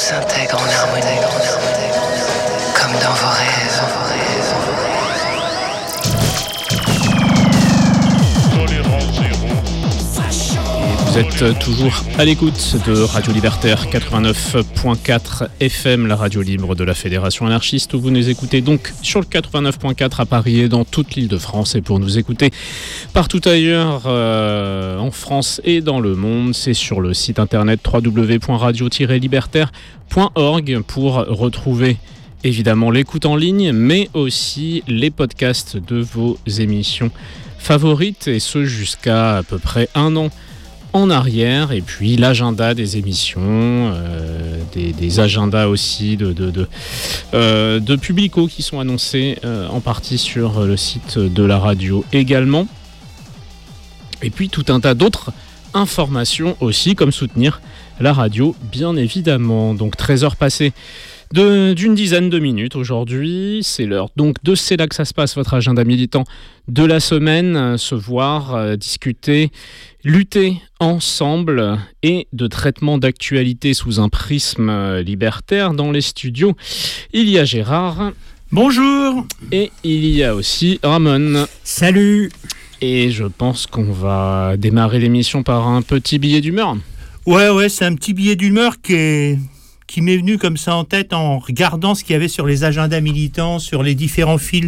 s'intègre en harmonie, comme dans vos rêves. Vous êtes toujours à l'écoute de Radio Libertaire 89.4 FM, la radio libre de la Fédération anarchiste, où vous nous écoutez donc sur le 89.4 à Paris et dans toute l'Île-de-France. Et pour nous écouter partout ailleurs en France et dans le monde, c'est sur le site internet www.radio-libertaire.org pour retrouver évidemment l'écoute en ligne, mais aussi les podcasts de vos émissions favorites, et ce jusqu'à peu près un an en arrière, et puis l'agenda des émissions, des agendas aussi de publicos qui sont annoncés en partie sur le site de la radio également, et puis tout un tas d'autres informations aussi, comme soutenir la radio bien évidemment. Donc 13h passées d'une dizaine de minutes aujourd'hui, c'est l'heure donc de C'est là que ça se passe, votre agenda militant de la semaine, se voir, discuter, lutter ensemble, et de traitement d'actualité sous un prisme libertaire. Dans les studios, il y a Gérard. Bonjour. Et il y a aussi Ramon. Salut. Et je pense qu'on va démarrer l'émission par un petit billet d'humeur. Ouais, c'est un petit billet d'humeur qui m'est venu comme ça en tête en regardant ce qu'il y avait sur les agendas militants, sur les différents fils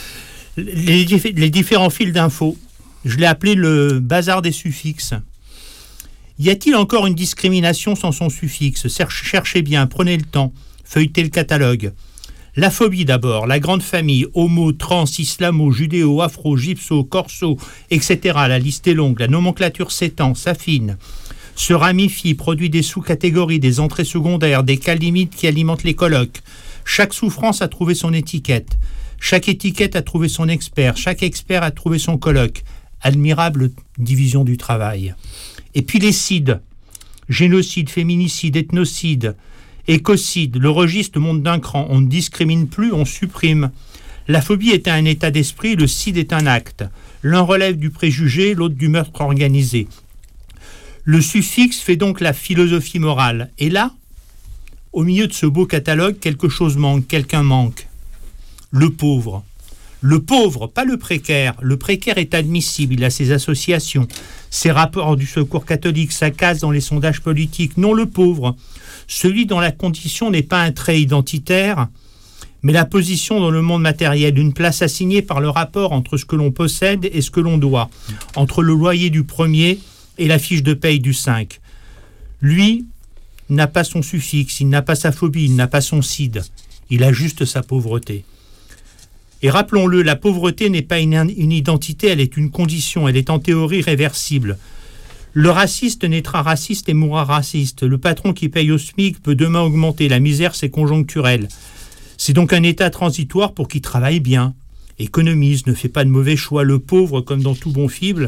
les différents fils d'infos. Je l'ai appelé le bazar des suffixes. Y a-t-il encore une discrimination sans son suffixe ? Cherchez bien, prenez le temps, feuilletez le catalogue. La phobie d'abord, la grande famille, homo, trans, islamo, judéo, afro, gypso, corso, etc. La liste est longue, la nomenclature s'étend, s'affine, se ramifie, produit des sous-catégories, des entrées secondaires, des cas limites qui alimentent les colloques. Chaque souffrance a trouvé son étiquette. Chaque étiquette a trouvé son expert. Chaque expert a trouvé son colloque. Admirable division du travail. Et puis les cides. Génocide, féminicide, ethnocide, écocide. Le registre monte d'un cran. On ne discrimine plus, on supprime. La phobie est un état d'esprit, le cide est un acte. L'un relève du préjugé, l'autre du meurtre organisé. Le suffixe fait donc la philosophie morale. Et là, au milieu de ce beau catalogue, quelque chose manque, quelqu'un manque. Le pauvre. Le pauvre, pas le précaire. Le précaire est admissible, il a ses associations, ses rapports du Secours catholique, sa case dans les sondages politiques. Non, le pauvre. Celui dont la condition n'est pas un trait identitaire, mais la position dans le monde matériel, une place assignée par le rapport entre ce que l'on possède et ce que l'on doit, entre le loyer du premier et la fiche de paye du 5. Lui n'a pas son suffixe, il n'a pas sa phobie, il n'a pas son cide, il a juste sa pauvreté. Et rappelons-le, la pauvreté n'est pas une identité, elle est une condition, elle est en théorie réversible. Le raciste naîtra raciste et mourra raciste. Le patron qui paye au SMIC peut demain augmenter, la misère c'est conjoncturel. C'est donc un état transitoire pour qui travaille bien, économise, ne fait pas de mauvais choix. Le pauvre, comme dans tout bon film,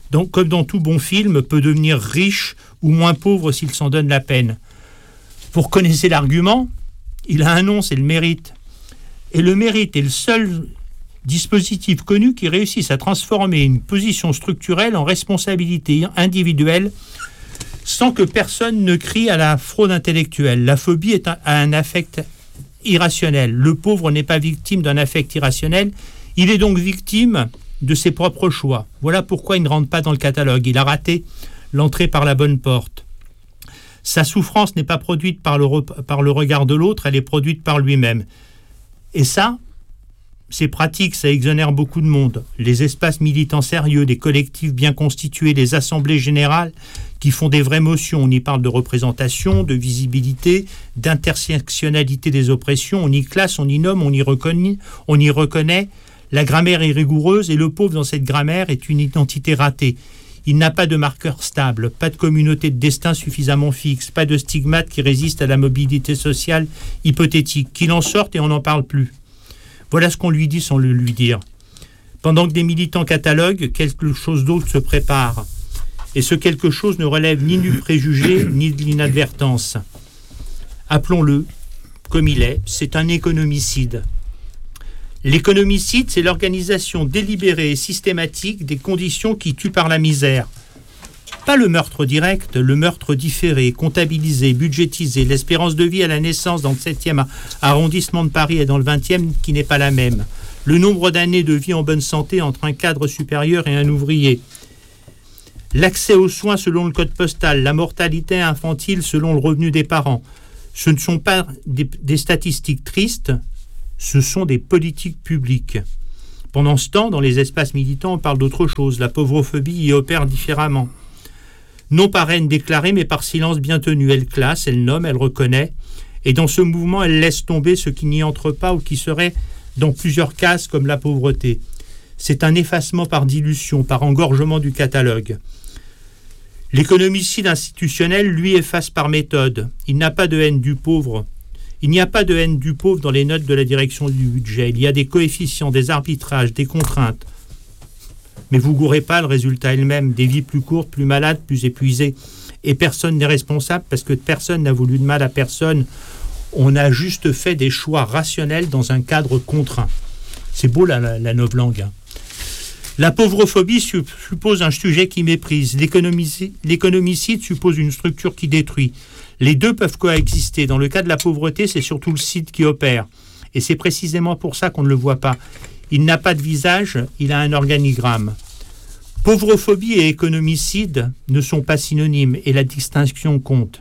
peut devenir riche ou moins pauvre s'il s'en donne la peine. Vous reconnaissez l'argument ? Il a un nom, c'est le mérite. Et le mérite est le seul dispositif connu qui réussisse à transformer une position structurelle en responsabilité individuelle sans que personne ne crie à la fraude intellectuelle. La phobie est un affect irrationnel. Le pauvre n'est pas victime d'un affect irrationnel, il est donc victime de ses propres choix. Voilà pourquoi il ne rentre pas dans le catalogue. Il a raté l'entrée par la bonne porte. Sa souffrance n'est pas produite par le regard de l'autre, elle est produite par lui-même. Et ça, c'est pratique, ça exonère beaucoup de monde. Les espaces militants sérieux, des collectifs bien constitués, les assemblées générales qui font des vraies motions. On y parle de représentation, de visibilité, d'intersectionnalité des oppressions. On y classe, on y nomme, on y reconnaît. La grammaire est rigoureuse et le pauvre dans cette grammaire est une identité ratée. Il n'a pas de marqueur stable, pas de communauté de destin suffisamment fixe, pas de stigmate qui résiste à la mobilité sociale hypothétique. Qu'il en sorte et on n'en parle plus. Voilà ce qu'on lui dit sans le lui dire. Pendant que des militants cataloguent, quelque chose d'autre se prépare. Et ce quelque chose ne relève ni du préjugé, ni de l'inadvertance. Appelons-le comme il est, c'est un économicide. L'économicide, c'est l'organisation délibérée et systématique des conditions qui tuent par la misère. Pas le meurtre direct, le meurtre différé, comptabilisé, budgétisé, l'espérance de vie à la naissance dans le 7e arrondissement de Paris et dans le 20e qui n'est pas la même. Le nombre d'années de vie en bonne santé entre un cadre supérieur et un ouvrier. L'accès aux soins selon le code postal, la mortalité infantile selon le revenu des parents. Ce ne sont pas des statistiques tristes, ce sont des politiques publiques. Pendant ce temps, dans les espaces militants, on parle d'autre chose. La pauvrophobie y opère différemment. Non par haine déclarée, mais par silence bien tenu. Elle classe, elle nomme, elle reconnaît. Et dans ce mouvement, elle laisse tomber ce qui n'y entre pas ou qui serait dans plusieurs cases comme la pauvreté. C'est un effacement par dilution, par engorgement du catalogue. L'économicide institutionnel, lui, efface par méthode. Il n'a pas de haine du pauvre. Il n'y a pas de haine du pauvre dans les notes de la direction du budget. Il y a des coefficients, des arbitrages, des contraintes. Mais vous gourrez pas, le résultat est le même. Des vies plus courtes, plus malades, plus épuisées. Et personne n'est responsable parce que personne n'a voulu de mal à personne. On a juste fait des choix rationnels dans un cadre contraint. C'est beau la novlangue. Hein. La pauvrophobie suppose un sujet qui méprise. L'économicide suppose une structure qui détruit. Les deux peuvent coexister. Dans le cas de la pauvreté, c'est surtout le cide qui opère. Et c'est précisément pour ça qu'on ne le voit pas. Il n'a pas de visage, il a un organigramme. Pauvrophobie et économicide ne sont pas synonymes et la distinction compte.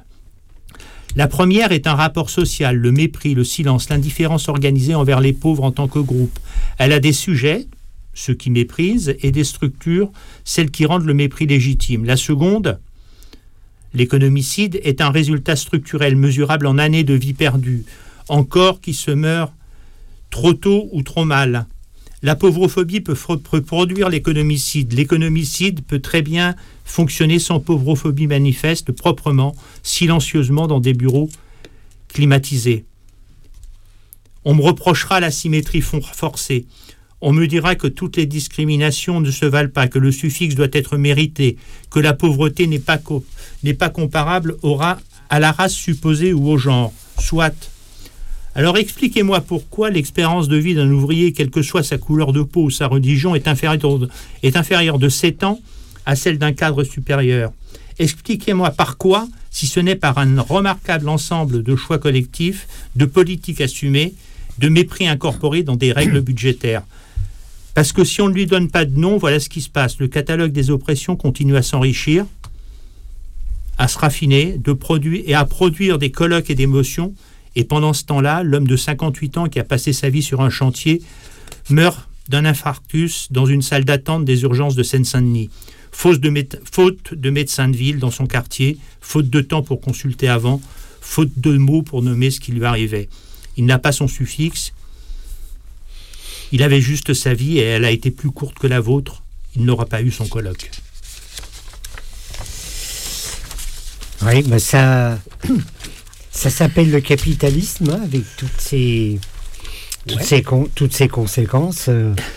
La première est un rapport social, le mépris, le silence, l'indifférence organisée envers les pauvres en tant que groupe. Elle a des sujets, ceux qui méprisent, et des structures, celles qui rendent le mépris légitime. La seconde, l'économicide, est un résultat structurel mesurable en années de vie perdue, en corps qui se meurent trop tôt ou trop mal. La pauvrophobie peut produire l'économicide. L'économicide peut très bien fonctionner sans pauvrophobie manifeste, proprement, silencieusement dans des bureaux climatisés. On me reprochera la symétrie forcée. On me dira que toutes les discriminations ne se valent pas, que le suffixe doit être mérité, que la pauvreté n'est pas comparable à la race supposée ou au genre. Soit. Alors expliquez-moi pourquoi l'expérience de vie d'un ouvrier, quelle que soit sa couleur de peau ou sa religion, est inférieure de 7 ans à celle d'un cadre supérieur. Expliquez-moi par quoi, si ce n'est par un remarquable ensemble de choix collectifs, de politiques assumées, de mépris incorporés dans des règles budgétaires. Parce que si on ne lui donne pas de nom, voilà ce qui se passe. Le catalogue des oppressions continue à s'enrichir, à se raffiner, à produire des colloques et des motions. Et pendant ce temps-là, l'homme de 58 ans qui a passé sa vie sur un chantier meurt d'un infarctus dans une salle d'attente des urgences de Seine-Saint-Denis. Faute de médecin de ville dans son quartier, faute de temps pour consulter avant, faute de mots pour nommer ce qui lui arrivait. Il n'a pas son suffixe. Il avait juste sa vie et elle a été plus courte que la vôtre. Il n'aura pas eu son colloque. Oui, mais ça s'appelle le capitalisme, hein, avec toutes ses conséquences.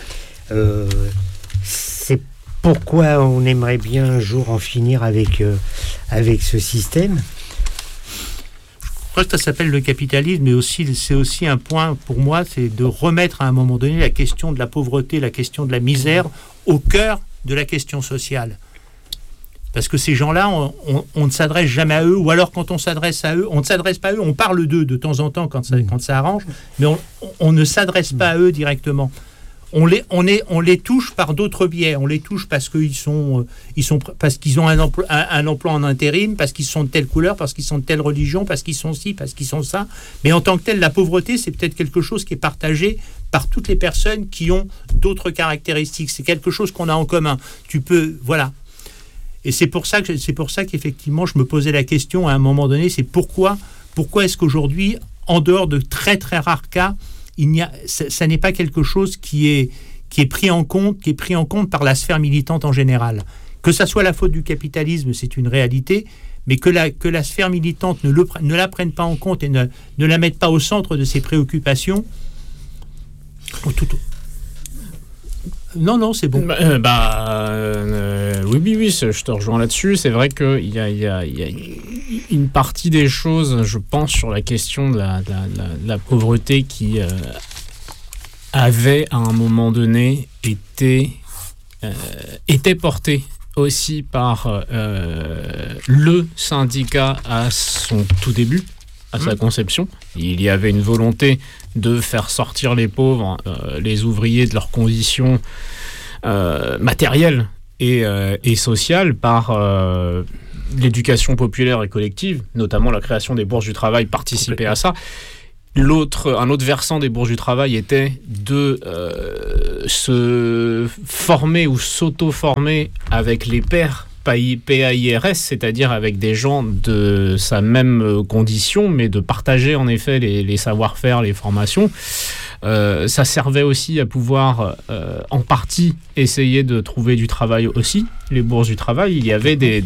C'est pourquoi on aimerait bien un jour en finir avec ce système. Je crois que ça s'appelle le capitalisme, mais c'est aussi un point pour moi, c'est de remettre à un moment donné la question de la pauvreté, la question de la misère au cœur de la question sociale. Parce que ces gens-là, on ne s'adresse jamais à eux, ou alors quand on s'adresse à eux, on ne s'adresse pas à eux, on parle d'eux de temps en temps quand ça arrange, mais on ne s'adresse pas à eux directement. On les touche par d'autres biais. On les touche parce qu'ils parce qu'ils ont un emploi en intérim, parce qu'ils sont de telle couleur, parce qu'ils sont de telle religion, parce qu'ils sont ci, parce qu'ils sont ça. Mais en tant que tel, la pauvreté, c'est peut-être quelque chose qui est partagé par toutes les personnes qui ont d'autres caractéristiques. C'est quelque chose qu'on a en commun. Voilà. Et c'est pour ça qu'effectivement, je me posais la question à un moment donné, c'est pourquoi est-ce qu'aujourd'hui, en dehors de très très rares cas, ça n'est pas quelque chose qui est pris en compte par la sphère militante en général. Que ça soit la faute du capitalisme, c'est une réalité, mais que la sphère militante ne la prenne pas en compte et ne la mette pas au centre de ses préoccupations. Non, c'est bon. Oui, je te rejoins là-dessus. C'est vrai qu'il y a une partie des choses, je pense, sur la question de la pauvreté qui avait, à un moment donné, été portée aussi par le syndicat à son tout début, à sa conception. Il y avait une volonté de faire sortir les pauvres, les ouvriers de leurs conditions matérielles et sociales par l'éducation populaire et collective, notamment la création des bourses du travail participait à ça. Un autre versant des bourses du travail était de se former ou s'auto-former avec les pairs PAIRS, c'est-à-dire avec des gens de sa même condition, mais de partager en effet les savoir-faire, les formations. Ça servait aussi à pouvoir en partie essayer de trouver du travail aussi, les bourses du travail. Il y avait des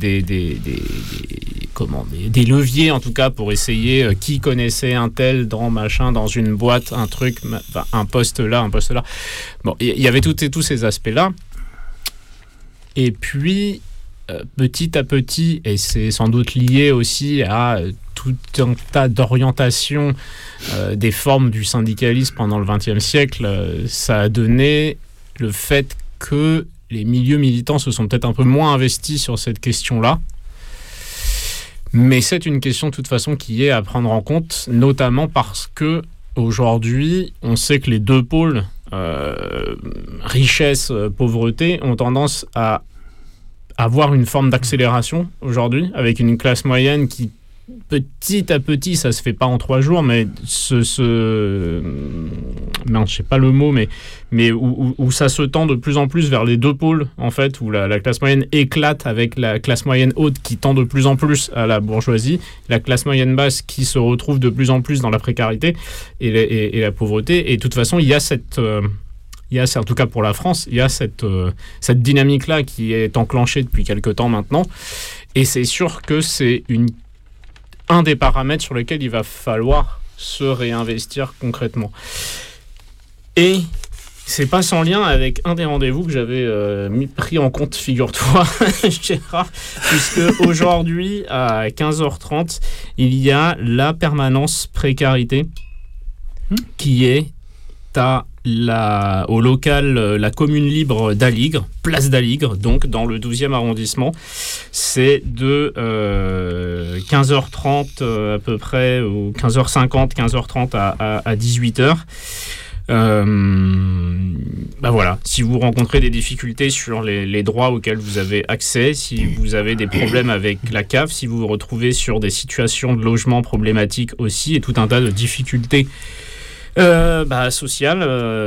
leviers en tout cas pour essayer qui connaissait un tel dans une boîte, un truc, un poste là. Bon, il y avait tous ces aspects-là. Et puis, petit à petit, et c'est sans doute lié aussi à tout un tas d'orientations des formes du syndicalisme pendant le XXe siècle, ça a donné le fait que les milieux militants se sont peut-être un peu moins investis sur cette question-là. Mais c'est une question de toute façon qui est à prendre en compte, notamment parce que aujourd'hui, on sait que les deux pôles, richesse, pauvreté, ont tendance à avoir une forme d'accélération aujourd'hui, avec une classe moyenne qui, petit à petit, ça se fait pas en 3 jours, mais je sais pas le mot, mais où ça se tend de plus en plus vers les deux pôles, en fait, où la classe moyenne éclate avec la classe moyenne haute qui tend de plus en plus à la bourgeoisie, la classe moyenne basse qui se retrouve de plus en plus dans la précarité et la pauvreté. Et de toute façon, il y a en tout cas pour la France, il y a cette dynamique-là qui est enclenchée depuis quelque temps maintenant. Et c'est sûr que c'est un des paramètres sur lesquels il va falloir se réinvestir concrètement. Et c'est pas sans lien avec un des rendez-vous que j'avais pris en compte, figure-toi, Gérard, puisque aujourd'hui, à 15h30, il y a la permanence précarité qui est au local, la commune libre d'Aligre, place d'Aligre, donc dans le 12e arrondissement. C'est de 15h30 à peu près, ou 15h50, 15h30 à 18h. Voilà, si vous rencontrez des difficultés sur les droits auxquels vous avez accès, si vous avez des problèmes avec la CAF, si vous vous retrouvez sur des situations de logement problématiques aussi, et tout un tas de difficultés social,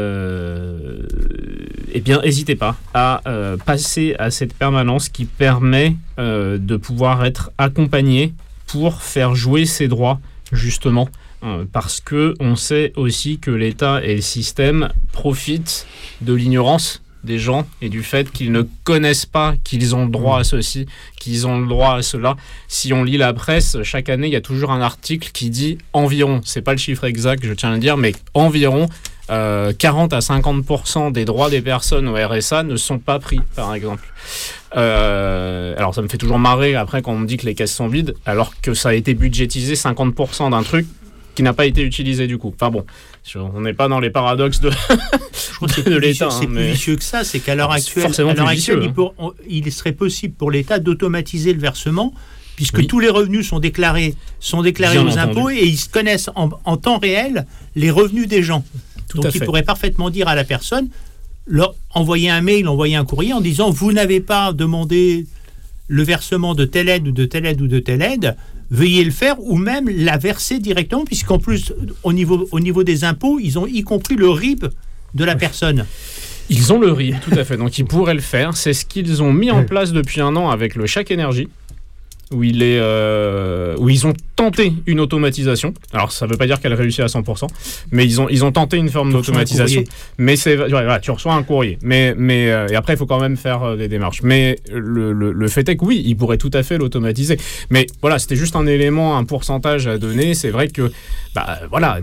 eh bien, n'hésitez pas à passer à cette permanence qui permet de pouvoir être accompagné pour faire jouer ses droits, justement, parce que on sait aussi que l'État et le système profitent de l'ignorance des gens et du fait qu'ils ne connaissent pas qu'ils ont le droit à ceci, qu'ils ont le droit à cela. Si on lit la presse, chaque année, il y a toujours un article qui dit environ, c'est pas le chiffre exact, je tiens à le dire, mais environ 40 à 50% des droits des personnes au RSA ne sont pas pris, par exemple. Alors ça me fait toujours marrer après quand on me dit que les caisses sont vides, alors que ça a été budgétisé 50% d'un truc qui n'a pas été utilisé du coup. Enfin bon, on n'est pas dans les paradoxes de l'État. C'est plus vicieux que ça, c'est qu'à l'heure actuelle, il serait possible pour l'État d'automatiser le versement, puisque tous les revenus sont déclarés aux impôts et ils connaissent en temps réel les revenus des gens. Donc il pourrait parfaitement dire à la personne, envoyer un mail, envoyer un courrier en disant « Vous n'avez pas demandé le versement de telle aide ou de telle aide ou de telle aide, veuillez le faire ou même la verser directement, puisqu'en plus, au niveau des impôts, ils ont y compris le RIB de la personne. » Ils ont le RIB, tout à fait. Donc ils pourraient le faire. C'est ce qu'ils ont mis en place depuis 1 an avec le chèque énergie, où ils ont tenté une automatisation. Alors ça ne veut pas dire qu'elle réussit à 100%, mais ils ont tenté une forme d'automatisation. Mais tu reçois un courrier. Mais et après il faut quand même faire des démarches. Mais le fait est que oui, ils pourraient tout à fait l'automatiser. Mais voilà, c'était juste un élément, un pourcentage à donner. C'est vrai que t'as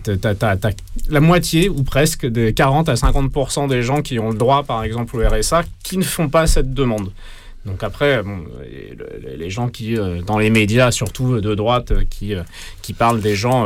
la moitié ou presque des 40 à 50% des gens qui ont le droit, par exemple, au RSA, qui ne font pas cette demande. Donc après, les gens qui, dans les médias, surtout de droite, qui parlent des gens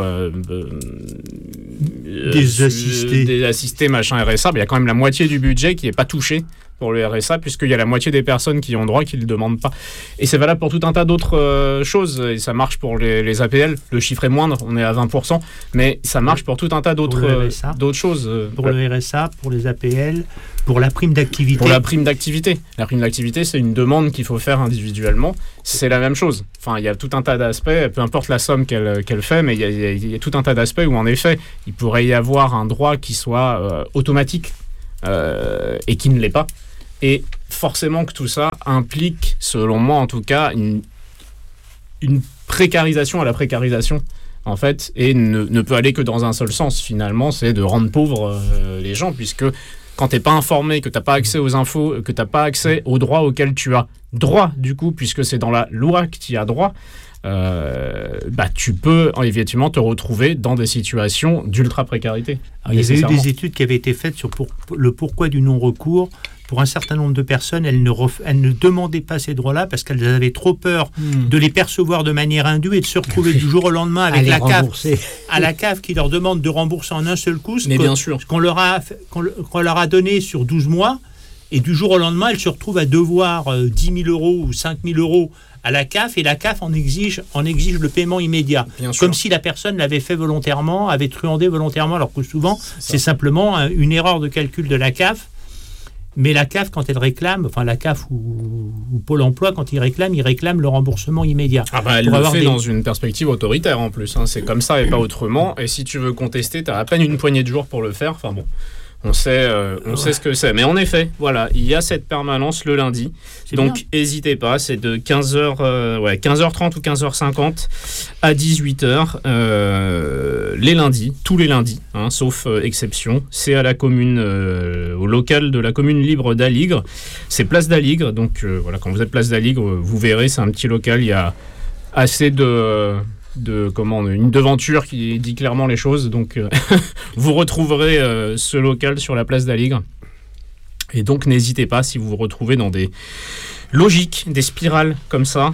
des assistés, machin RSA, il y a quand même la moitié du budget qui n'est pas touché pour le RSA, puisqu'il y a la moitié des personnes qui ont droit qui ne le demandent pas. Et c'est valable pour tout un tas d'autres choses, et ça marche pour les APL, le chiffre est moindre, on est à 20%, mais ça marche pour tout un tas d'autres choses. Pour le RSA, pour les APL, pour la prime d'activité. Pour la prime d'activité. La prime d'activité, c'est une demande qu'il faut faire individuellement. C'est la même chose. Enfin, il y a tout un tas d'aspects, peu importe la somme qu'elle fait, mais il y a tout un tas d'aspects où, en effet, il pourrait y avoir un droit qui soit automatique et qui ne l'est pas. Et forcément que tout ça implique, selon moi en tout cas, une précarisation à la précarisation, en fait, et ne peut aller que dans un seul sens, finalement, c'est de rendre pauvres les gens, puisque quand t'es pas informé, que t'as pas accès aux infos, que t'as pas accès aux droits auxquels tu as droit, du coup, puisque c'est dans la loi que tu as droit, tu peux effectivement te retrouver dans des situations d'ultra-précarité. Il y avait eu des études qui avaient été faites sur le pourquoi du non-recours. Pour un certain nombre de personnes, elles ne demandaient pas ces droits-là parce qu'elles avaient trop peur de les percevoir de manière indue et de se retrouver du jour au lendemain avec la CAF qui leur demande de rembourser en un seul coup ce qu'on leur a donné sur 12 mois. Et du jour au lendemain, elles se retrouvent à devoir 10 000 euros ou 5 000 euros à la CAF, et la CAF en exige le paiement immédiat. Comme si la personne l'avait fait volontairement, avait truandé volontairement, alors que souvent, c'est simplement une erreur de calcul de la CAF. Mais la CAF, quand elle réclame, enfin la CAF ou Pôle emploi, quand ils réclament le remboursement immédiat. Elle le fait dans une perspective autoritaire en plus. C'est comme ça et pas autrement. Et si tu veux contester, tu as à peine une poignée de jours pour le faire. Enfin bon, on sait ce que c'est. Mais en effet, voilà, il y a cette permanence le lundi. Donc n'hésitez pas, c'est de 15h30 ou 15h50 à 18h les lundis, tous les lundis, sauf exception. C'est à la commune, au local de la commune libre d'Aligre. C'est place d'Aligre, donc quand vous êtes place d'Aligre, vous verrez, c'est un petit local, il y a assez une devanture qui dit clairement les choses, donc vous retrouverez ce local sur la place d'Aligre. Et donc n'hésitez pas, si vous vous retrouvez dans des logiques, des spirales comme ça,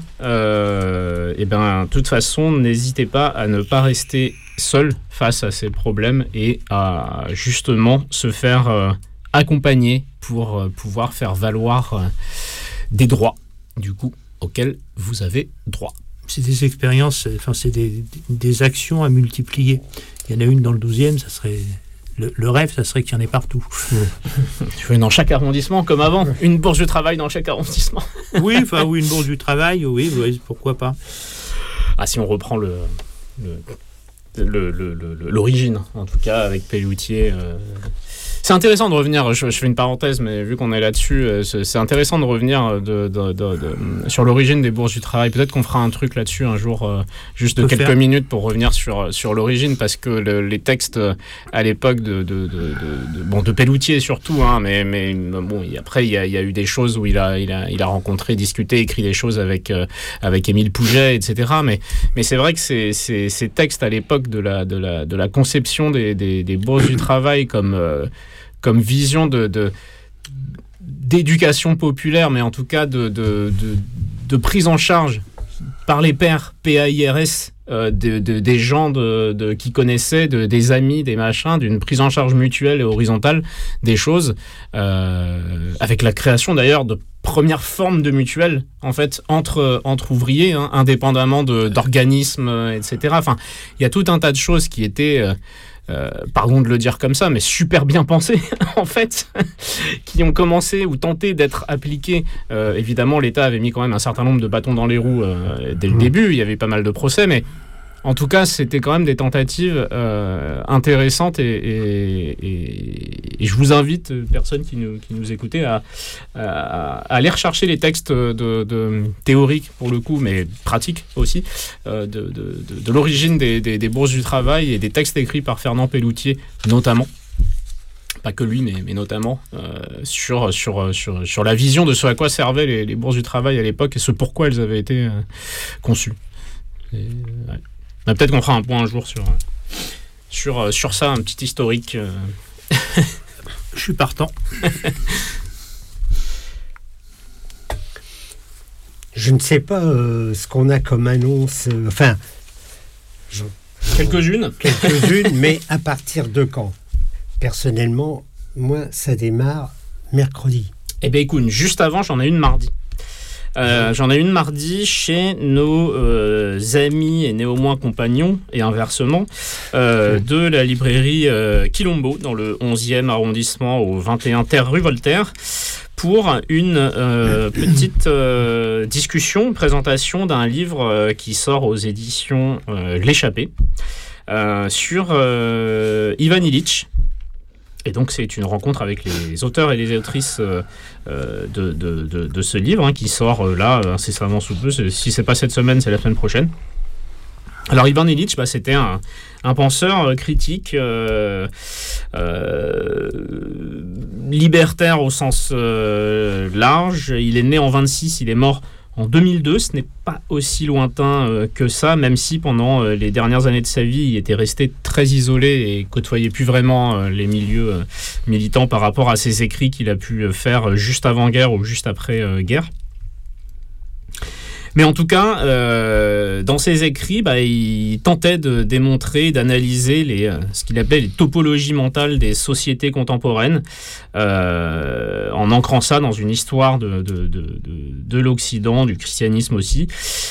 de toute façon, n'hésitez pas à ne pas rester seul face à ces problèmes et à justement se faire accompagner pour pouvoir faire valoir des droits, du coup, auxquels vous avez droit. C'est des expériences, c'est des actions à multiplier. Il y en a une dans le 12e, ça serait... Le rêve, ça serait qu'il y en ait partout. Tu veux dans chaque arrondissement, comme avant, une bourse du travail dans chaque arrondissement. Oui, une bourse du travail, oui, pourquoi pas. Si on reprend l'origine, en tout cas, avec Pelloutier... C'est intéressant de revenir, je fais une parenthèse, mais vu qu'on est là-dessus, c'est intéressant de revenir sur l'origine des bourses du travail. Peut-être qu'on fera un truc là-dessus un jour, juste de quelques minutes pour revenir sur l'origine, parce que les textes à l'époque de Pelloutier surtout, mais bon, après il y a eu des choses où il a rencontré, discuté, écrit des choses avec Émile Pouget, etc. Mais c'est vrai que ces textes à l'époque de la conception des bourses du travail comme vision d'éducation populaire, mais en tout cas de prise en charge par les pairs, PAIRS, des gens qui connaissaient, des amis, des machins, d'une prise en charge mutuelle et horizontale des choses, avec la création d'ailleurs de premières formes de mutuelles, en fait, entre ouvriers, indépendamment d'organismes, etc. Enfin, il y a tout un tas de choses qui étaient... pardon de le dire comme ça, mais super bien pensés, en fait, qui ont commencé ou tenté d'être appliqués. Évidemment, l'État avait mis quand même un certain nombre de bâtons dans les roues dès le début, il y avait pas mal de procès, mais en tout cas, c'était quand même des tentatives intéressantes et je vous invite, personnes qui nous écoutez, à aller rechercher les textes théoriques pour le coup, mais pratiques aussi, de l'origine des bourses du travail et des textes écrits par Fernand Pelloutier, notamment. Pas que lui, mais notamment sur la vision de ce à quoi servaient les bourses du travail à l'époque et ce pourquoi elles avaient été conçues. Peut-être qu'on fera un point un jour sur ça, un petit historique. Je suis partant. Je ne sais pas ce qu'on a comme annonce. Quelques-unes, mais à partir de quand ? Personnellement, moi, ça démarre mercredi. Eh bien, écoute, juste avant, j'en ai une mardi. J'en ai une mardi chez nos amis et néanmoins compagnons, et inversement, de la librairie Quilombo, dans le 11e arrondissement, au 21 Terre rue Voltaire, pour une petite discussion, présentation d'un livre qui sort aux éditions L'Échappée, sur Ivan Illich. Et donc c'est une rencontre avec les auteurs et les autrices de ce livre, qui sort là incessamment sous peu. Si c'est pas cette semaine, c'est la semaine prochaine. Alors Ivan Illich, c'était un penseur critique, libertaire au sens large. Il est né en 26, il est mort en 2002. Ce n'est pas aussi lointain que ça, même si pendant les dernières années de sa vie, il était resté très isolé et côtoyait plus vraiment les milieux militants par rapport à ses écrits qu'il a pu faire juste avant-guerre ou juste après-guerre. Mais en tout cas, dans ses écrits, il tentait de démontrer, d'analyser ce qu'il appelait les topologies mentales des sociétés contemporaines, en ancrant ça dans une histoire de l'Occident, du christianisme aussi.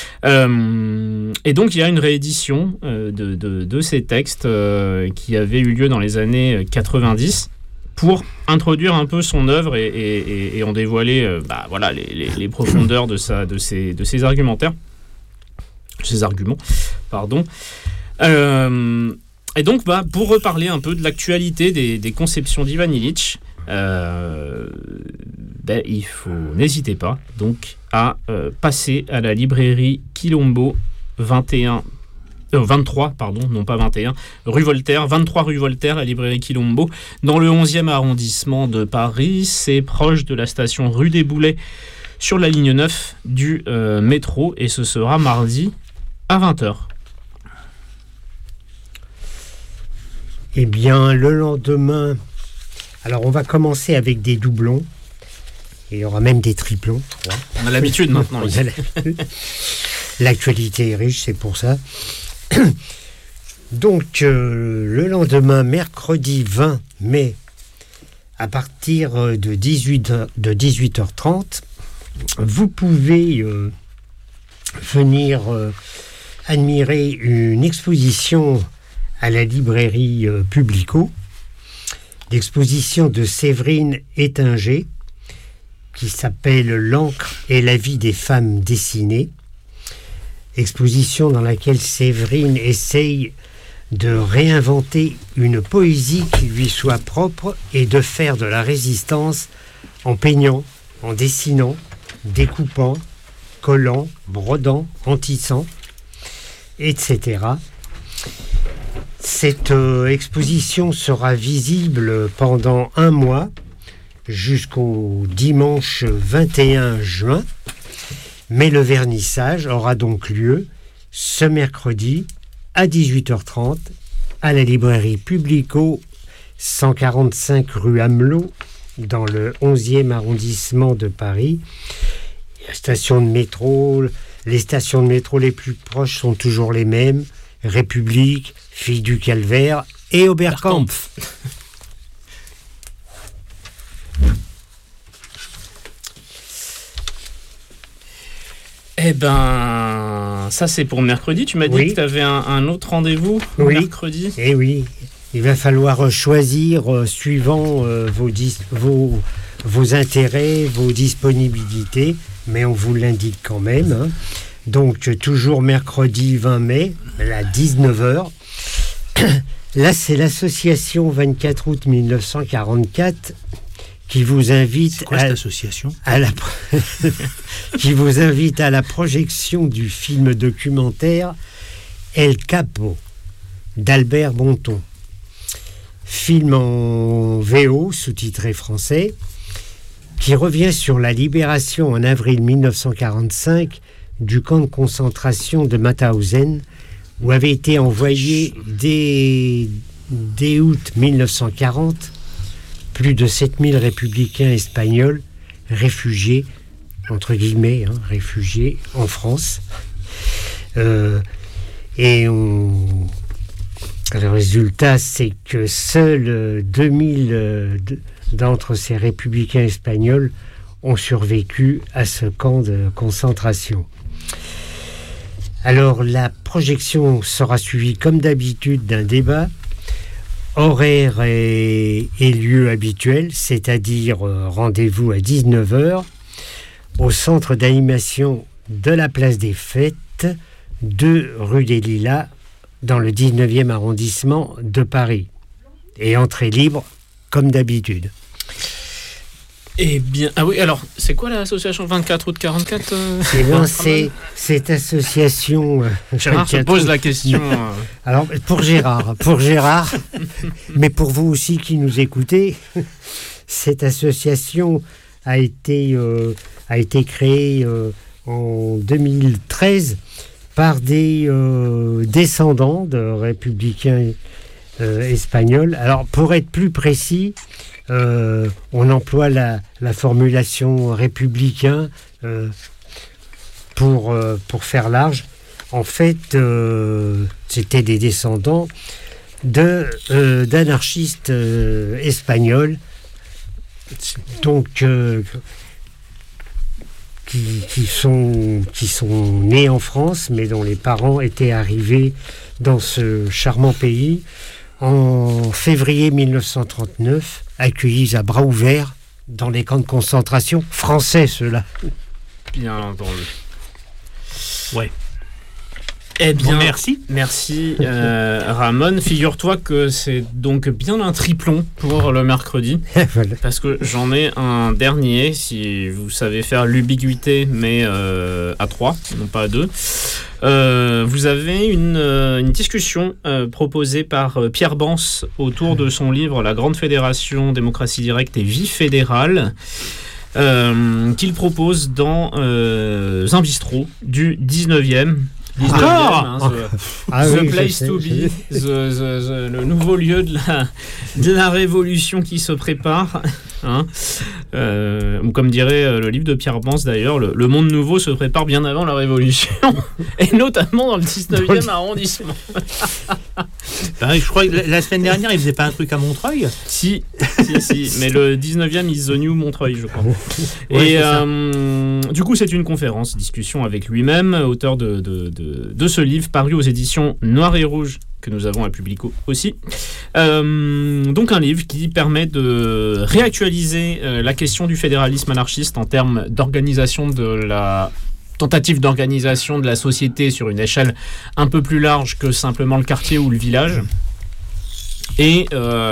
Et donc, il y a une réédition de ces textes qui avait eu lieu dans les années 90, pour introduire un peu son œuvre et en dévoiler les profondeurs de ses argumentaires, ses arguments, pardon. Et donc, pour reparler un peu de l'actualité des conceptions d'Ivan Illich, n'hésitez pas donc à passer à la librairie Quilombo 23, non pas 21, rue Voltaire, 23 rue Voltaire, la librairie Quilombo, dans le 11e arrondissement de Paris. C'est proche de la station rue des Boulets, sur la ligne 9 du métro, et ce sera mardi à 20h. Eh bien, le lendemain, alors on va commencer avec des doublons, et il y aura même des triplons. On a l'habitude maintenant. L'actualité est riche, c'est pour ça. Donc, le lendemain, mercredi 20 mai, à partir de 18h30, vous pouvez venir admirer une exposition à la librairie Publico, l'exposition de Séverine Ettinger, qui s'appelle « L'encre et la vie des femmes dessinées ». Exposition dans laquelle Séverine essaye de réinventer une poésie qui lui soit propre et de faire de la résistance en peignant, en dessinant, découpant, collant, brodant, en tissant, etc. Cette exposition sera visible pendant un mois jusqu'au dimanche 21 juin. Mais le vernissage aura donc lieu ce mercredi à 18h30 à la librairie Publico, 145 rue Amelot, dans le 11e arrondissement de Paris. La station de métro, les stations de métro les plus proches sont toujours les mêmes: République, Fille du Calvaire et Oberkampf. Eh ben, ça c'est pour mercredi. Tu m'as dit que tu avais un autre rendez-vous mercredi. Eh oui, il va falloir choisir suivant vos intérêts, vos disponibilités, mais on vous l'indique quand même. Donc, toujours mercredi 20 mai, à 19h. Là, c'est l'association 24 août 1944 qui vous invite cette association qui vous invite à la projection du film documentaire El Capo d'Albert Bonton. Film en VO, sous-titré français, qui revient sur la libération en avril 1945 du camp de concentration de Mauthausen, où avaient été envoyés dès août 1940 plus de 7000 républicains espagnols réfugiés, entre guillemets, réfugiés en France. Et le résultat, c'est que seuls 2000 d'entre ces républicains espagnols ont survécu à ce camp de concentration. Alors, la projection sera suivie, comme d'habitude, d'un débat. Horaire et lieu habituel, c'est-à-dire rendez-vous à 19h au centre d'animation de la place des Fêtes, 2 rue des Lilas, dans le 19e arrondissement de Paris. Et entrée libre, comme d'habitude. Eh bien, ah oui, alors, c'est quoi l'association 24 août 44 Eh bien, c'est cette association... Gérard se pose la question. Alors, pour Gérard, mais pour vous aussi qui nous écoutez, cette association a été créée en 2013 par des descendants de républicains espagnols. Alors, pour être plus précis, on emploie la formulation républicain pour faire large. En fait, c'était des descendants d'anarchistes espagnols, donc qui sont nés en France, mais dont les parents étaient arrivés dans ce charmant pays en février 1939, accueillis à bras ouverts dans les camps de concentration français, ceux-là. Bien entendu. Ouais. Eh bien, bon, merci Ramon. Figure-toi que c'est donc bien un triplon pour le mercredi, Voilà. parce que j'en ai un dernier, si vous savez faire l'ubiguïté, mais à 3, non pas à 2. Vous avez une discussion proposée par Pierre Bans autour de son livre « La Grande Fédération, démocratie directe et vie fédérale », qu'il propose dans un bistrot du 19e. The place to be, le nouveau lieu de la révolution qui se prépare. Hein. Ou comme dirait le livre de Pierre Bans d'ailleurs, le monde nouveau se prépare bien avant la révolution, et notamment dans le 19e arrondissement. Je crois que la semaine dernière, il faisait pas un truc à Montreuil. Si, mais le 19e is the new Montreuil, je crois. Ouais, et du coup, c'est une conférence, discussion avec lui-même, auteur de ce livre paru aux éditions Noir et Rouge, que nous avons à Publico aussi. Donc un livre qui permet de réactualiser la question du fédéralisme anarchiste en termes d'organisation de la tentative d'organisation de la société sur une échelle un peu plus large que simplement le quartier ou le village, et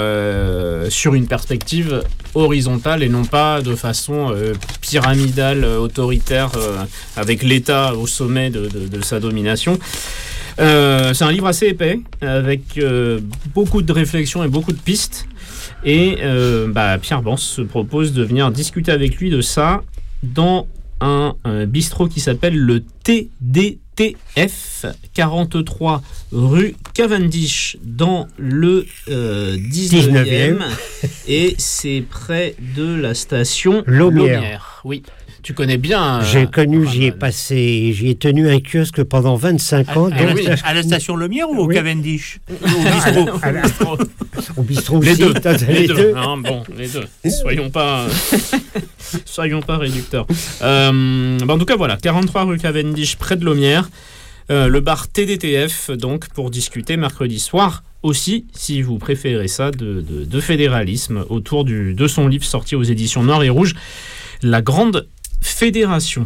sur une perspective horizontale et non pas de façon pyramidale, autoritaire, avec l'État au sommet de sa domination. C'est un livre assez épais, avec beaucoup de réflexions et beaucoup de pistes, et Pierre Bans se propose de venir discuter avec lui de ça dans un bistrot qui s'appelle le TDTF, 43 rue Cavendish, dans le 19e, et c'est près de la station Laumière. Oui. Tu connais bien. J'ai connu, j'y ai tenu un kiosque pendant 25 ans. À la station Laumière ou au Cavendish? Au bistrot. Au bistrot les aussi. Les deux. Non, bon, les deux. Soyons pas réducteurs. En tout cas, voilà, 43 rue Cavendish, près de Laumière. Le bar TDTF, donc, pour discuter mercredi soir aussi, si vous préférez ça, de fédéralisme, autour de son livre sorti aux éditions Noir et Rouge, La Grande Fédération.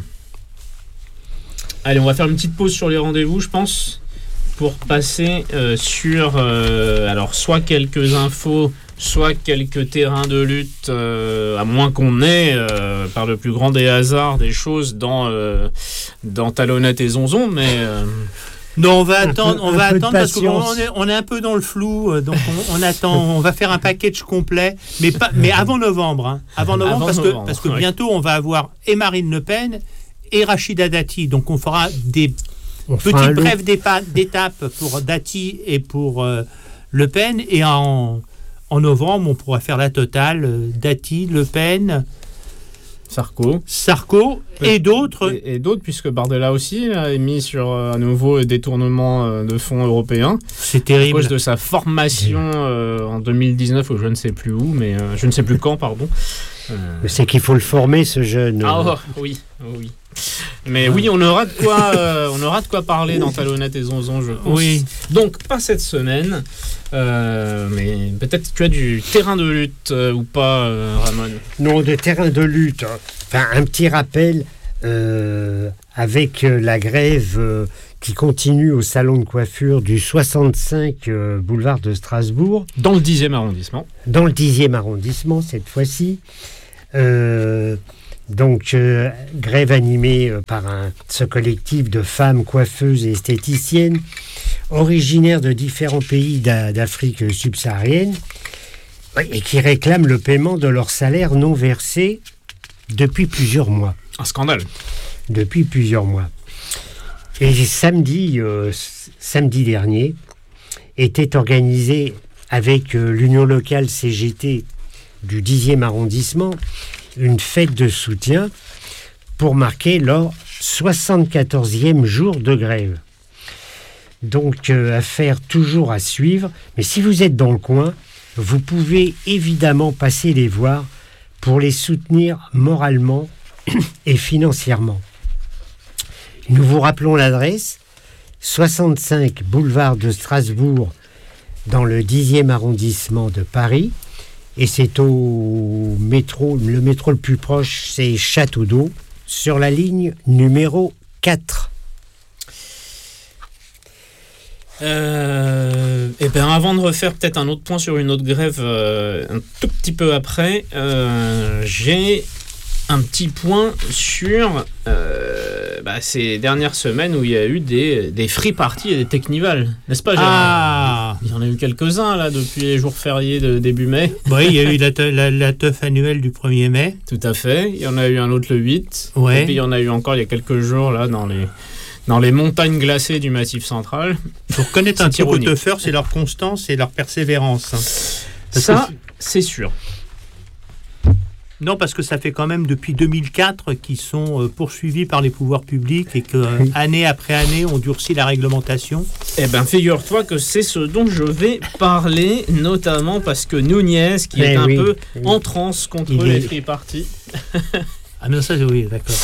Allez, on va faire une petite pause sur les rendez-vous, je pense, pour passer sur alors soit quelques infos, soit quelques terrains de lutte, à moins qu'on ait, par le plus grand des hasards, des choses dans Talonnette et Zonzon, mais... Non, on va attendre parce qu'on est un peu dans le flou, donc on attend. On va faire un package complet, mais avant novembre. Hein. Avant novembre, parce que bientôt on va avoir et Marine Le Pen et Rachida Dati. Donc on fera des petites brèves d'étapes pour Dati et pour Le Pen, et en novembre on pourra faire la totale, Dati, Le Pen, Sarko et d'autres. Et d'autres, puisque Bardella aussi a émis sur un nouveau détournement de fonds européens. C'est terrible. À cause de sa formation en 2019, ou je ne sais plus où, mais je ne sais plus quand, pardon. Mais c'est qu'il faut le former, ce jeune. Oui. Mais oui, on aura de quoi parler dans Talonnette et Zonzon, je pense. Oui. Donc, pas cette semaine, mais peut-être tu as du terrain de lutte ou pas, Ramon. Non, de terrain de lutte. Enfin, un petit rappel avec la grève qui continue au salon de coiffure du 65 boulevard de Strasbourg. Dans le 10e arrondissement. Dans le 10e arrondissement, cette fois-ci. Donc, grève animée par ce collectif de femmes coiffeuses et esthéticiennes originaires de différents pays d'Afrique subsaharienne et qui réclament le paiement de leur salaire non versé depuis plusieurs mois. Un scandale. Depuis plusieurs mois. Et samedi dernier était organisé avec l'Union locale CGT du 10e arrondissement une fête de soutien pour marquer leur 74e jour de grève. Donc, affaire toujours à suivre. Mais si vous êtes dans le coin, vous pouvez évidemment passer les voir pour les soutenir moralement et financièrement. Nous vous rappelons l'adresse, 65 boulevard de Strasbourg, dans le 10e arrondissement de Paris. Et c'est au métro, le métro le plus proche, c'est Château d'Eau, sur la ligne numéro 4. Et bien avant de refaire peut-être un autre point sur une autre grève un tout petit peu après, j'ai un petit point sur ces dernières semaines où il y a eu des free parties et des technivals, n'est-ce pas, Gérard ? Il y en a eu quelques-uns là depuis les jours fériés de début mai. Oui, il y a eu la teuf annuelle du 1er mai. Tout à fait, il y en a eu un autre le 8. Ouais. Et puis il y en a eu encore il y a quelques jours là dans les montagnes glacées du Massif central. Pour connaître un type de teufeur, c'est leur constance et leur persévérance. Ça, c'est sûr. Non, parce que ça fait quand même depuis 2004 qu'ils sont poursuivis par les pouvoirs publics et que année après année, on durcit la réglementation. Eh bien, figure-toi que c'est ce dont je vais parler, notamment parce que Nunez, qui est un peu en transe contre les free parties. Ah non, ça, oui, d'accord.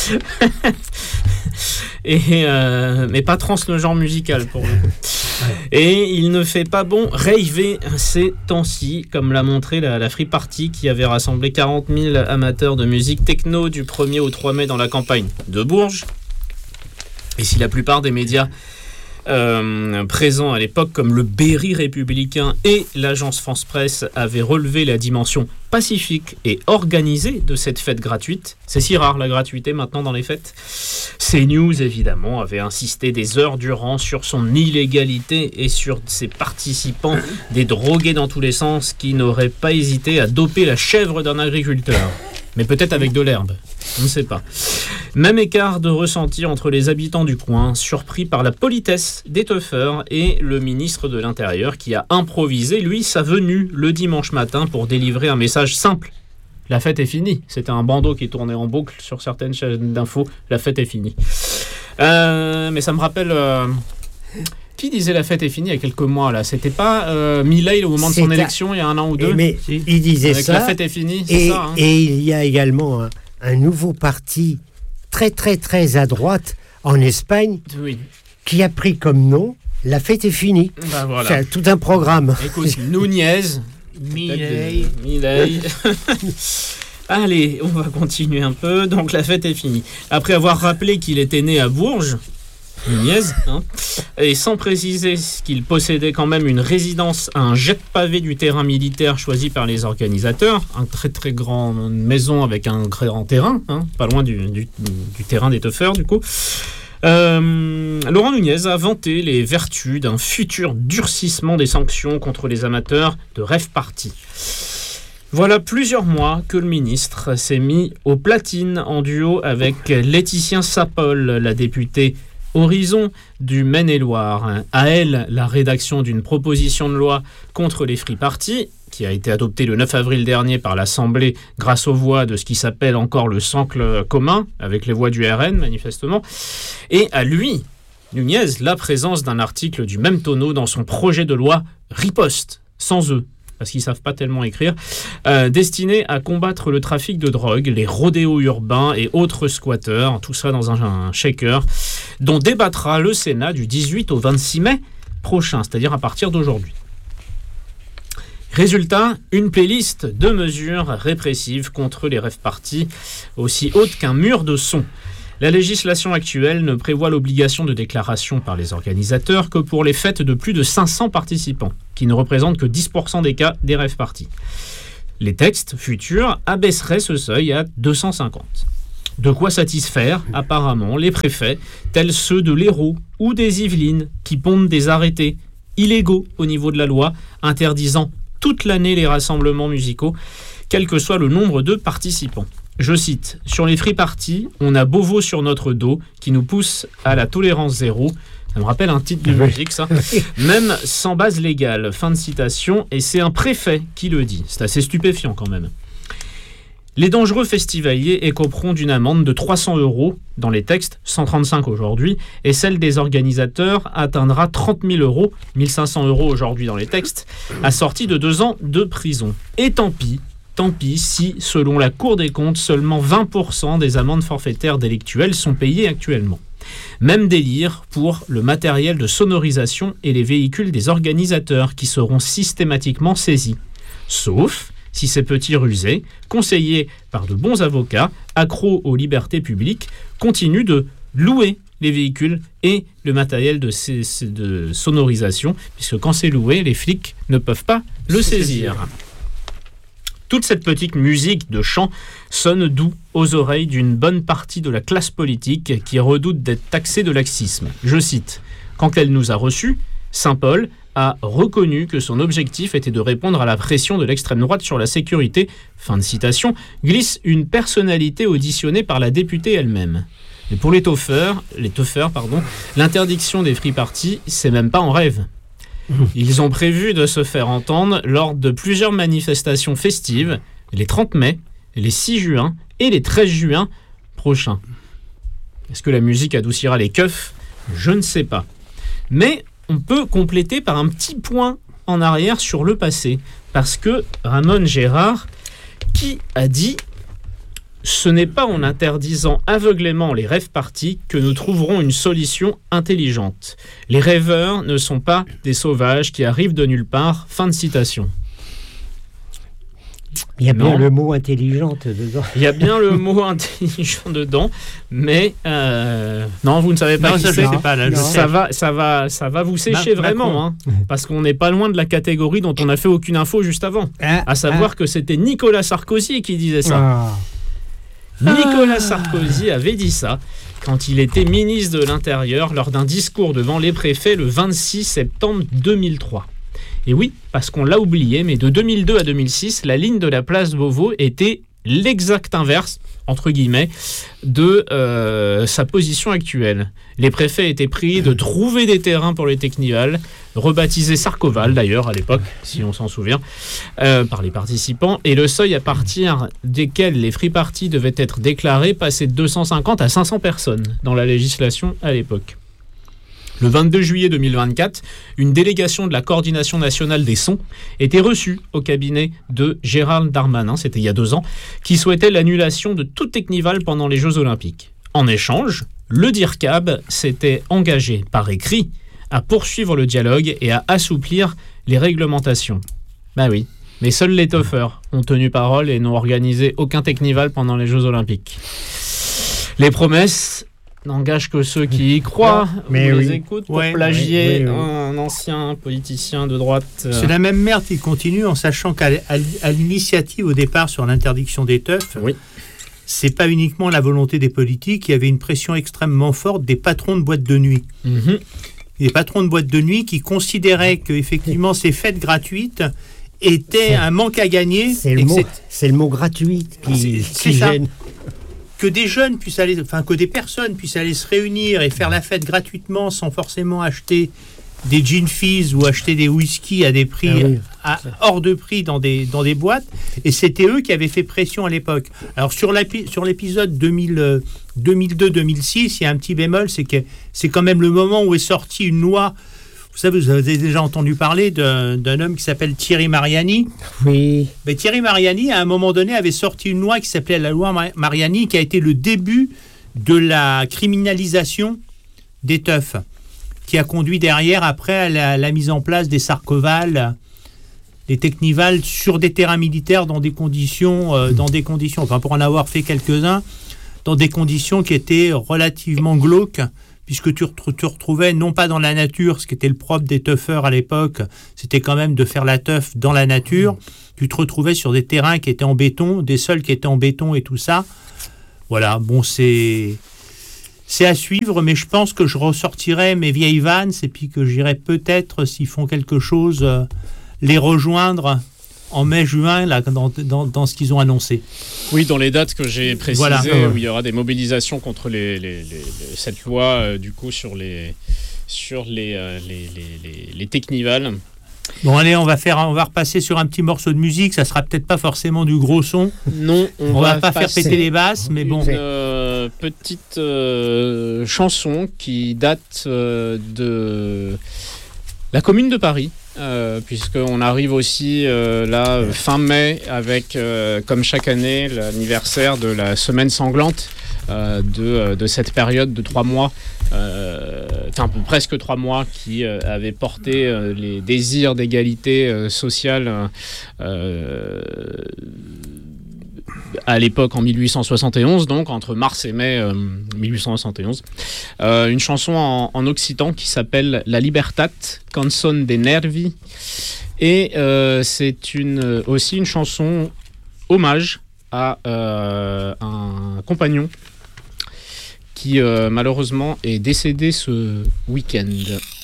Mais pas trans le genre musical, pour le coup. Ouais. Et il ne fait pas bon raver ces temps-ci, comme l'a montré la Free Party, qui avait rassemblé 40 000 amateurs de musique techno du 1er au 3 mai dans la campagne de Bourges. Et si la plupart des médias présents à l'époque, comme le Berry républicain et l'agence France Presse, avaient relevé la dimension pacifique et organisée de cette fête gratuite. C'est si rare la gratuité maintenant dans les fêtes. CNews, évidemment, avait insisté des heures durant sur son illégalité et sur ses participants, des drogués dans tous les sens, qui n'auraient pas hésité à doper la chèvre d'un agriculteur. Mais peut-être avec de l'herbe, on ne sait pas. Même écart de ressenti entre les habitants du coin, surpris par la politesse des teufeurs et le ministre de l'Intérieur qui a improvisé, lui, sa venue le dimanche matin pour délivrer un message simple. La fête est finie. C'était un bandeau qui tournait en boucle sur certaines chaînes d'infos. La fête est finie. Mais ça me rappelle... Qui disait la fête est finie il y a quelques mois là ? C'était pas Milei au moment de son élection il y a un an ou deux ? Mais il disait avec ça. La fête est finie, c'est ça. Hein. Et il y a également un nouveau parti très très très à droite en Espagne qui a pris comme nom la fête est finie. Bah, voilà. C'est tout un programme. Écoute, Nunez, Milei. Allez, on va continuer un peu. Donc la fête est finie. Après avoir rappelé qu'il était né à Bourges, Nunez, et sans préciser qu'il possédait quand même une résidence à un jet de pavé du terrain militaire choisi par les organisateurs, une très très grande maison avec un grand terrain, pas loin du terrain des teufeurs du coup. Laurent Nunez a vanté les vertus d'un futur durcissement des sanctions contre les amateurs de rave party. Voilà plusieurs mois que le ministre s'est mis aux platines en duo avec Laetitia Sappol, la députée Horizon du Maine-et-Loire. À elle, la rédaction d'une proposition de loi contre les free parties, qui a été adoptée le 9 avril dernier par l'Assemblée grâce aux voix de ce qui s'appelle encore le socle commun, avec les voix du RN manifestement. Et à lui, Nunez, la présence d'un article du même tonneau dans son projet de loi riposte, sans eux. parce qu'ils ne savent pas tellement écrire, destiné à combattre le trafic de drogue, les rodéos urbains et autres squatteurs, tout ça dans un shaker, dont débattra le Sénat du 18 au 26 mai prochain, c'est-à-dire à partir d'aujourd'hui. Résultat, une playlist de mesures répressives contre les rave-parties, aussi haute qu'un mur de son. La législation actuelle ne prévoit l'obligation de déclaration par les organisateurs que pour les fêtes de plus de 500 participants, qui ne représentent que 10% des cas des rave-parties. Les textes futurs abaisseraient ce seuil à 250. De quoi satisfaire, apparemment, les préfets, tels ceux de l'Hérault ou des Yvelines, qui pondent des arrêtés illégaux au niveau de la loi, interdisant toute l'année les rassemblements musicaux, quel que soit le nombre de participants. Je cite, « Sur les free-parties, on a Beauvau sur notre dos qui nous pousse à la tolérance zéro. » Ça me rappelle un titre de musique, ça. « Même sans base légale. » Fin de citation. Et c'est un préfet qui le dit. C'est assez stupéfiant quand même. Les dangereux festivaliers écoperont d'une amende de 300 € dans les textes, 135 aujourd'hui, et celle des organisateurs atteindra 30 000 €, 1 500 € aujourd'hui dans les textes, assortie de 2 ans de prison. Et tant pis si, selon la Cour des comptes, seulement 20% des amendes forfaitaires délictuelles sont payées actuellement. Même délire pour le matériel de sonorisation et les véhicules des organisateurs qui seront systématiquement saisis. Sauf si ces petits rusés, conseillés par de bons avocats, accros aux libertés publiques, continuent de louer les véhicules et le matériel de sonorisation, puisque quand c'est loué, les flics ne peuvent pas le saisir. Toute cette petite musique de chant sonne doux aux oreilles d'une bonne partie de la classe politique qui redoute d'être taxée de laxisme. Je cite, « Quand elle nous a reçus, Saint-Paul a reconnu que son objectif était de répondre à la pression de l'extrême droite sur la sécurité, fin de citation, glisse une personnalité auditionnée par la députée elle-même. Mais pour les teufeurs, l'interdiction des free-parties, c'est même pas en rêve. Ils ont prévu de se faire entendre lors de plusieurs manifestations festives, les 30 mai, les 6 juin et les 13 juin prochains. Est-ce que la musique adoucira les keufs ? Je ne sais pas. Mais on peut compléter par un petit point en arrière sur le passé. Parce que Ramon Gérard, qui a dit « Ce n'est pas en interdisant aveuglément les rave-parties que nous trouverons une solution intelligente. Les rêveurs ne sont pas des sauvages qui arrivent de nulle part. » Fin de citation. Il y a bien le mot intelligente dedans. Il y a bien le mot intelligent dedans, mais non, vous ne savez pas qui c'est. Ça va vous sécher vraiment, hein, parce qu'on n'est pas loin de la catégorie dont on n'a fait aucune info juste avant, à savoir que c'était Nicolas Sarkozy qui disait ça. Nicolas Sarkozy avait dit ça quand il était ministre de l'Intérieur lors d'un discours devant les préfets le 26 septembre 2003. Et oui, parce qu'on l'a oublié, mais de 2002 à 2006, la ligne de la place Beauvau était l'exact inverse, entre guillemets, de sa position actuelle. Les préfets étaient priés de trouver des terrains pour les Technivals, rebaptisés Sarkoval d'ailleurs à l'époque, si on s'en souvient, par les participants, et le seuil à partir desquels les free-parties devaient être déclarés passait de 250 à 500 personnes dans la législation à l'époque. Le 22 juillet 2024, une délégation de la Coordination nationale des sons était reçue au cabinet de Gérald Darmanin, c'était il y a 2 ans, qui souhaitait l'annulation de tout Technival pendant les Jeux Olympiques. En échange, le DIRCAB s'était engagé par écrit à poursuivre le dialogue et à assouplir les réglementations. Ben oui, mais seuls les toughers ont tenu parole et n'ont organisé aucun Technival pendant les Jeux Olympiques. Les promesses n'engage que ceux qui y croient. Mais on les écoute pour plagier un ancien politicien de droite. C'est la même merde qui continue en sachant qu'à l'initiative au départ sur l'interdiction des teufs, c'est pas uniquement la volonté des politiques, il y avait une pression extrêmement forte des patrons de boîtes de nuit. Les patrons de boîtes de nuit qui considéraient que effectivement ces fêtes gratuites étaient un manque à gagner. C'est le mot gratuit qui gêne. Que des jeunes puissent aller, que des personnes puissent aller se réunir et faire la fête gratuitement sans forcément acheter des gin fizz ou acheter des whisky à des prix hors de prix dans des boîtes. Et c'était eux qui avaient fait pression à l'époque. Alors sur l'épisode 2002-2006, il y a un petit bémol, c'est que c'est quand même le moment où est sortie une loi Vous savez, vous avez déjà entendu parler d'un homme qui s'appelle Thierry Mariani. Oui. Mais Thierry Mariani, à un moment donné, avait sorti une loi qui s'appelait la loi Mariani, qui a été le début de la criminalisation des teufs, qui a conduit derrière, après, à la mise en place des sarcovales, des technivals sur des terrains militaires dans des conditions, enfin pour en avoir fait quelques-uns, dans des conditions qui étaient relativement glauques, puisque tu retrouvais non pas dans la nature, ce qui était le propre des teufeurs à l'époque, c'était quand même de faire la teuf dans la nature. Tu te retrouvais sur des terrains qui étaient en béton, des sols qui étaient en béton et tout ça. Voilà, bon, c'est à suivre, mais je pense que je ressortirai mes vieilles vannes et puis que j'irai peut-être, s'ils font quelque chose, les rejoindre en mai-juin là, dans ce qu'ils ont annoncé. Oui, dans les dates que j'ai précisées, Voilà. Où il y aura des mobilisations contre cette loi du coup sur les technivals. Bon allez, on va repasser sur un petit morceau de musique, ça sera peut-être pas forcément du gros son. Non, on va pas faire péter les basses, mais bon. Une petite chanson qui date de la Commune de Paris. Puisqu'on arrive aussi fin mai avec, comme chaque année, l'anniversaire de la semaine sanglante de cette période de 3 mois, presque 3 mois, qui avait porté les désirs d'égalité sociale à l'époque en 1871, donc entre mars et mai 1871. Une chanson en occitan qui s'appelle La Libertat, Canzon de Nervi. Et c'est aussi une chanson hommage à un compagnon qui malheureusement est décédé ce week-end.